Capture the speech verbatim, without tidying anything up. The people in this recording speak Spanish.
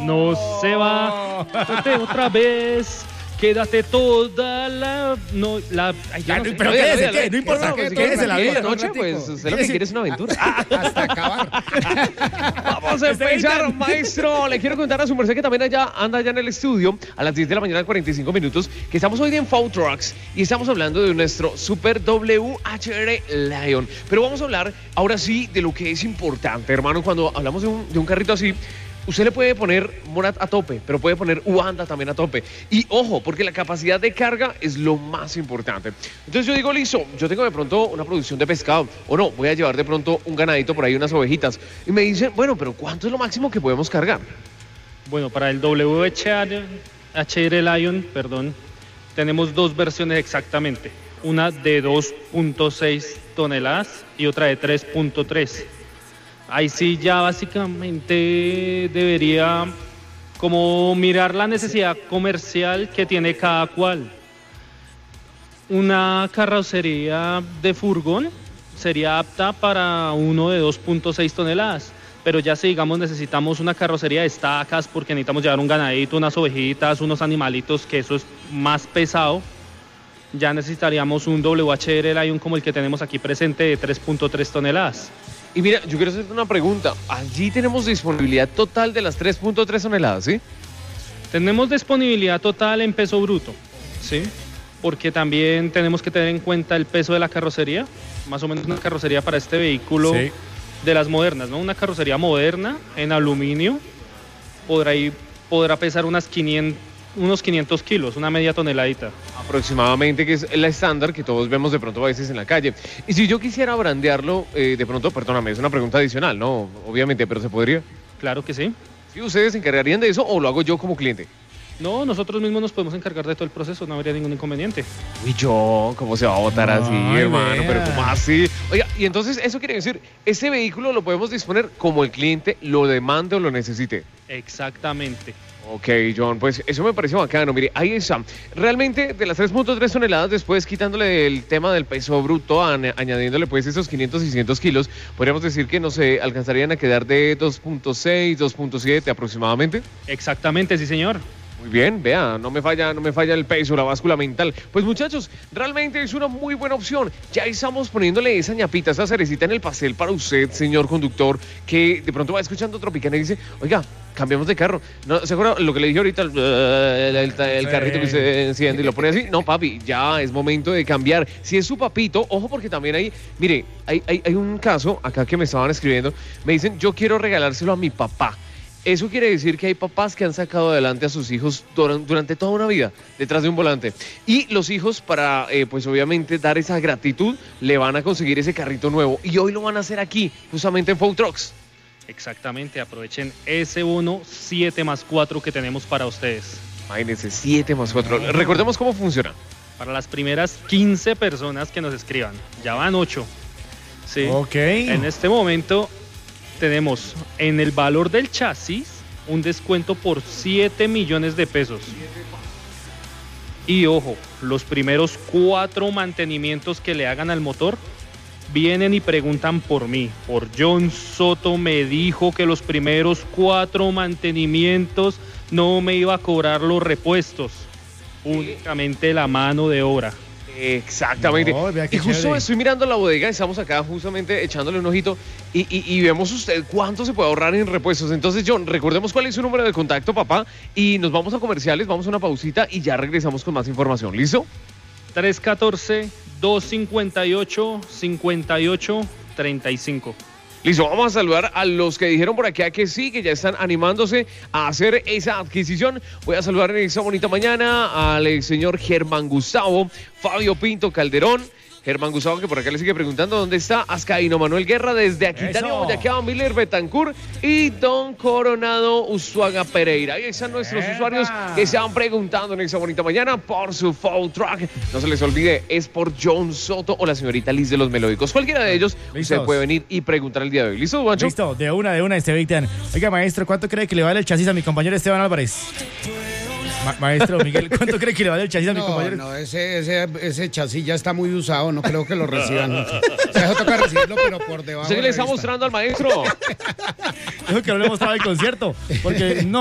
no se va. Vete otra vez. Quédate toda la... No, la... Ay, Ya, no sé. pero Oiga, quédese, oiga, ¿qué? No importa, no, pues, quédese quédese la aquí vida, de noche, un pues ratico. usted lo que quiere es una aventura. Hasta acabar. Vamos a empezar, maestro. Le quiero contar a su merced que también allá anda allá en el estudio a las diez de la mañana, cuarenta y cinco minutos, que estamos hoy en Food Trucks y estamos hablando de nuestro Super W H R Lion. Pero vamos a hablar ahora sí de lo que es importante, hermano. Cuando hablamos de un, de un carrito así, usted le puede poner Monat a tope, pero puede poner Uanda también a tope. Y ojo, porque la capacidad de carga es lo más importante. Entonces yo digo, listo, yo tengo de pronto una producción de pescado, o no, voy a llevar de pronto un ganadito por ahí, unas ovejitas. Y me dicen, bueno, pero ¿cuánto es lo máximo que podemos cargar? Bueno, para el W H R Lion, perdón, tenemos dos versiones exactamente. Una de dos punto seis toneladas y otra de tres punto tres. Ahí sí ya básicamente debería como mirar la necesidad comercial que tiene cada cual. Una carrocería de furgón sería apta para uno de dos punto seis toneladas, pero ya si digamos necesitamos una carrocería de estacas porque necesitamos llevar un ganadito, unas ovejitas, unos animalitos, que eso es más pesado, ya necesitaríamos un W H R Lion como el que tenemos aquí presente de tres punto tres toneladas. Y mira, yo quiero hacerte una pregunta. Allí tenemos disponibilidad total de las tres punto tres toneladas, ¿sí? Tenemos disponibilidad total en peso bruto, ¿sí? Porque también tenemos que tener en cuenta el peso de la carrocería. Más o menos una carrocería para este vehículo sí. De las modernas, ¿no? Una carrocería moderna en aluminio podrá, ir, podrá pesar unas quinientos, unos quinientos kilos, una media toneladita. Aproximadamente, que es la estándar que todos vemos de pronto a veces en la calle. Y si yo quisiera brandearlo, eh, de pronto, perdóname, es una pregunta adicional, ¿no? Obviamente, pero ¿se podría? Claro que sí. ¿Sí ustedes se encargarían de eso o lo hago yo como cliente? No, nosotros mismos nos podemos encargar de todo el proceso, no habría ningún inconveniente. Y yo, ¿cómo se va a votar así, Ay, hermano? vea. Pero ¿cómo así? Oiga, y entonces eso quiere decir, ese vehículo lo podemos disponer como el cliente lo demande o lo necesite. Exactamente. Ok, John, pues eso me pareció bacano. Mire, ahí está. Realmente, de las tres punto tres toneladas, después quitándole el tema del peso bruto, añ- añadiéndole pues esos quinientos y seiscientos kilos, podríamos decir que, no sé, alcanzarían a quedar de dos punto seis, dos punto siete aproximadamente. Exactamente, sí, señor. Muy bien, vea, no me falla, no me falla el peso, la báscula mental. Pues muchachos, realmente es una muy buena opción. Ya estamos poniéndole esa ñapita, esa cerecita en el pastel para usted, señor conductor, que de pronto va escuchando Tropicana y dice, oiga, cambiamos de carro. ¿No, ¿se acuerda lo que le dije ahorita? El, el, el, el carrito que se enciende y lo pone así. No, papi, ya es momento de cambiar. Si es su papito, ojo, porque también hay, mire, hay, hay, hay un caso acá que me estaban escribiendo. Me dicen, yo quiero regalárselo a mi papá. Eso quiere decir que hay papás que han sacado adelante a sus hijos durante toda una vida detrás de un volante. Y los hijos, para eh, pues obviamente dar esa gratitud, le van a conseguir ese carrito nuevo. Y hoy lo van a hacer aquí, justamente en Food Trucks. Exactamente, aprovechen ese bono siete más cuatro que tenemos para ustedes. Imagínense, siete más cuatro. Recordemos cómo funciona. Para las primeras quince personas que nos escriban, ya van ocho. Sí. Ok. En este momento tenemos en el valor del chasis un descuento por siete millones de pesos. Y ojo, los primeros cuatro mantenimientos que le hagan al motor vienen y preguntan por mí. Por John Soto me dijo que los primeros cuatro mantenimientos no me iba a cobrar los repuestos, únicamente la mano de obra. Exactamente. No, vea qué y justo chévere. estoy mirando la bodega, estamos acá justamente echándole un ojito y, y, y vemos usted cuánto se puede ahorrar en repuestos. Entonces, John, recordemos cuál es su número de contacto, papá, y nos vamos a comerciales, vamos a una pausita y ya regresamos con más información. ¿Listo? tres uno cuatro, dos cinco ocho, cinco ocho tres cinco. Listo, vamos a saludar a los que dijeron por acá que sí, que ya están animándose a hacer esa adquisición. Voy a saludar en esta bonita mañana al señor Germán Gustavo, Fabio Pinto Calderón, Germán Gustavo, que por acá le sigue preguntando dónde está Azcaíno Manuel Guerra, desde Aquitania, Boyacá, Miller Betancourt y Don Coronado Usuaga Pereira. Ahí están nuestros ¡Epa! usuarios que se van preguntando en esta bonita mañana por su Food Truck. No se les olvide, es por John Soto o la señorita Liz de los Melódicos. Cualquiera de ellos, Listos. usted puede venir y preguntar el día de hoy. ¿Listo, Juancho? Listo, de una, de una, Esteban. Oiga, maestro, ¿cuánto cree que le vale el chasis a mi compañero Esteban Álvarez? Ma- maestro Miguel, ¿cuánto cree que le vale el chasis a mi No, compañero? no, ese, ese, ese chasis ya está muy usado, no creo que lo reciban. O sea, eso toca recibirlo, pero por debajo. ¿Usted qué le está revista. mostrando al maestro? Dijo que no le mostraba el concierto, porque no.